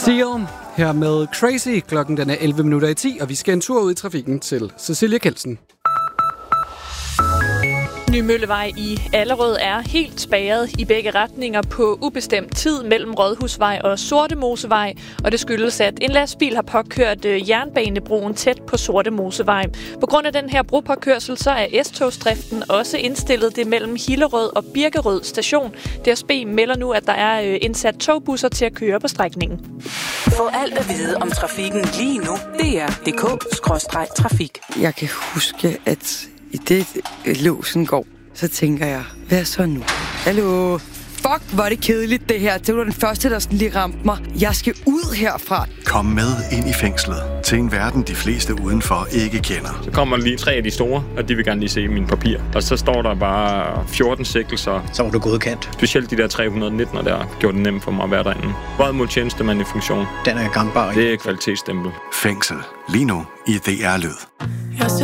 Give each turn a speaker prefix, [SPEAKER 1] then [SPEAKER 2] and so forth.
[SPEAKER 1] Seal her med Crazy. Klokken den er 11:10, og vi skal en tur ud i trafikken til Cecilia Kelsen.
[SPEAKER 2] Nymøllevej i Allerød er helt spærret i begge retninger på ubestemt tid mellem Rådhusvej og Sortemosevej, og det skyldes, at en lastbil har påkørt jernbanebroen tæt på Sortemosevej. På grund af den her brupåkørsel, så er S-togsdriften også indstillet det mellem Hillerød og Birkerød station. DSB melder nu, at der er indsat togbusser til at køre på strækningen.
[SPEAKER 3] Få alt at vide om trafikken lige nu. DR.dk/trafik.
[SPEAKER 4] Jeg kan huske, at i det låsen går, så tænker jeg, hvad så nu? Hallo? Fuck, hvor er det kedeligt det her. Det var den første, der sådan lige ramte mig. Jeg skal ud herfra.
[SPEAKER 5] Kom med ind i fængslet til en verden, de fleste udenfor ikke kender.
[SPEAKER 6] Så kommer lige 3 af de store, og de vil gerne lige se mine papirer. Og så står der bare 14 sigtelser.
[SPEAKER 7] Så var du godkendt.
[SPEAKER 6] Specielt de der 319, der gjorde det nemt for mig at være derinde. Både mod tjenestemand i funktion.
[SPEAKER 7] Den er gangbar.
[SPEAKER 6] Det er kvalitetsstempel.
[SPEAKER 5] Fængsel. Lige nu i DR Lyd.